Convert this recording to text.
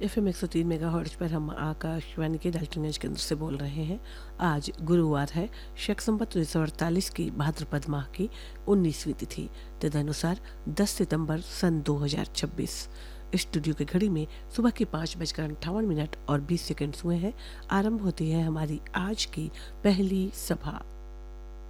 FM 103 megahertz पर हम आकाशवाणी के डाल्टनगंज केंद्र से बोल रहे हैं। आज गुरुवार है, शक संवत 1948 की भाद्रपद माह की 19वीं तिथि, तदनुसार 10 सितंबर सन 2026। स्टूडियो की घड़ी में सुबह के 5:58 और 20 सेकंड हुए हैं। आरंभ होती है हमारी आज की पहली सभा।